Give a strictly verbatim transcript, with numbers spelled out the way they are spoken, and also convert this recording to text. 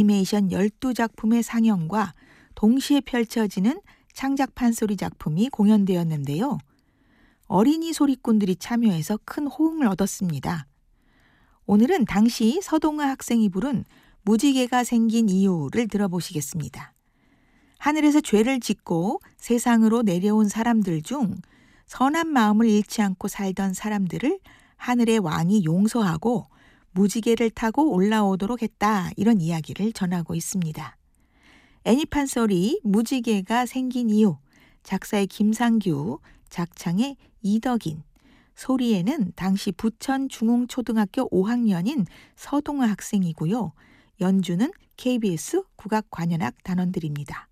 애니메이션 열두 작품의 상영과 동시에 펼쳐지는 창작 판소리 작품이 공연되었는데요. 어린이 소리꾼들이 참여해서 큰 호응을 얻었습니다. 오늘은 당시 서동아 학생이 부른 무지개가 생긴 이유를 들어보시겠습니다. 하늘에서 죄를 짓고 세상으로 내려온 사람들 중 선한 마음을 잃지 않고 살던 사람들을 하늘의 왕이 용서하고 무지개를 타고 올라오도록 했다, 이런 이야기를 전하고 있습니다. 애니판소리 무지개가 생긴 이유, 작사의 김상규, 작창의 이덕인, 소리에는 당시 부천 중흥초등학교 오 학년인 서동아 학생이고요. 연주는 케이비에스 국악관현악 단원들입니다.